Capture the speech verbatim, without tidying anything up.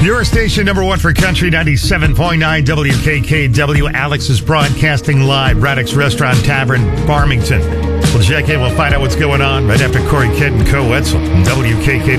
Your station number one for country, ninety-seven point nine W K K W. Alex is broadcasting live, Braddock's Restaurant Tavern, Farmington. We'll check in. We'll find out what's going on right after Corey Kidd and Co. Wetzel. W K K W.